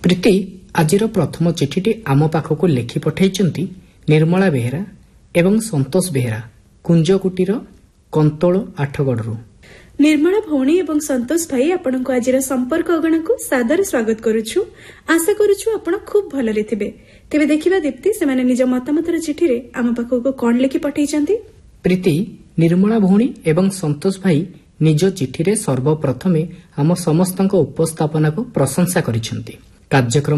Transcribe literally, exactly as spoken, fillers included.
ପ୍ରୀତି ଆଜିର ପ୍ରଥମ ଚିଠିଟି ଆମ ପାଖକୁ ଲେଖି ପଠାଇଛନ୍ତି ନିର୍ମଳା ବେହେରା ଏବଂ ସନ୍ତୋଷ ବେହେରା କୁଞ୍ଜକୁଟୀର କନ୍ତୋଳ ଆଠଗଡ଼ରୁ। ନିର୍ମଳା ଭଉଣୀ ଏବଂ ସନ୍ତୋଷ ଭାଇ ଆପଣଙ୍କୁ ଆଜିର ସମ୍ପର୍କ ଅଗଣାକୁ ସାଦର ସ୍ୱାଗତ କରୁଛୁ। ଆଶା କରୁଛୁ ଆପଣ ଖୁବ୍ ଭଲରେ ଥିବେ। ତେବେ ଦେଖିବା ଦୀପ୍ତି ସେମାନେ ନିଜ ମତାମତର ଚିଠିରେ ଆମ ପାଖକୁ କଣ ଲେଖି ପଠାଇଛନ୍ତି। ପ୍ରୀତି, ନିର୍ମଳା ଭଉଣୀ ଏବଂ ସନ୍ତୋଷ ଭାଇ ନିଜ ଚିଠିରେ ସର୍ବପ୍ରଥମେ ଆମ ସମସ୍ତଙ୍କ ଉପସ୍ଥାପନାକୁ ପ୍ରଶଂସା କରିଛନ୍ତି। କାର୍ଯ୍ୟକ୍ରମ